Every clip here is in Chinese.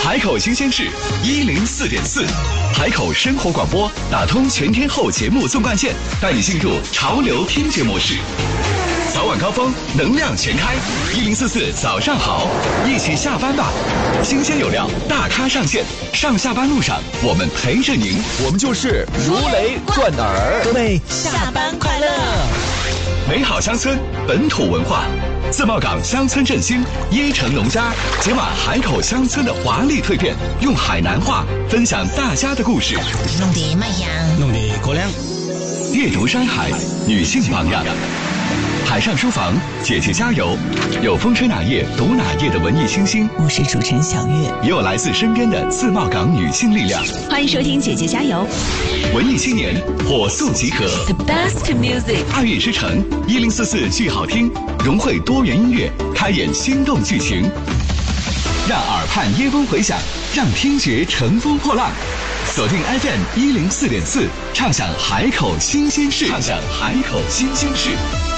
海口新鲜事104.4，海口生活广播打通全天候节目纵贯线，带你进入潮流听觉模式。早晚高峰能量全开，1044早上好，一起下班吧。新鲜有料，大咖上线，上下班路上我们陪着您， 我们就是如雷贯耳。 各位下班快乐！ 美好乡村，本土文化。自贸港乡村振兴，椰城农家解码海口乡村的华丽蜕变，用海南话分享大家的故事。 弄得卖香， 弄得过凉。 阅读山海，女性榜样。海上书房，姐姐加油！有风吹哪页读哪页的文艺新星， 我是主持人小月， 也有来自身边的自贸港女性力量。 欢迎收听姐姐加油！ 文艺青年火速集合 ，The best music， 爱乐之城1044剧好听，融汇多元音乐，开演心动剧情，让耳畔耶风回响，让听觉乘风破浪。锁定 FM 104.4，畅享海口新鲜事，畅享海口新鲜事。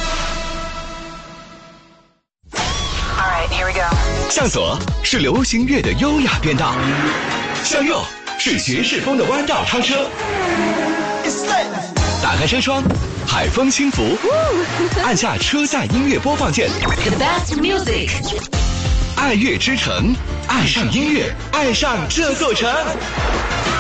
向左是流行乐的优雅变道，向右是爵士风的弯道超车。打开车窗，海风轻拂，按下车载音乐播放键。 The best music， 爱乐之城，爱上音乐，爱上这座城。